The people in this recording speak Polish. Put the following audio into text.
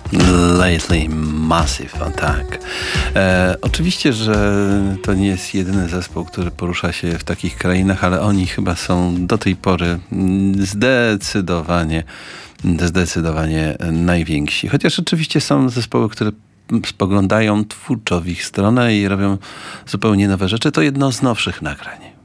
Lately Massive, o tak. Oczywiście, że to nie jest jedyny zespół, który porusza się w takich krainach, ale oni chyba są do tej pory zdecydowanie najwięksi. Chociaż oczywiście są zespoły, które spoglądają twórczo w ich stronę i robią zupełnie nowe rzeczy. To jedno z nowszych nagrań.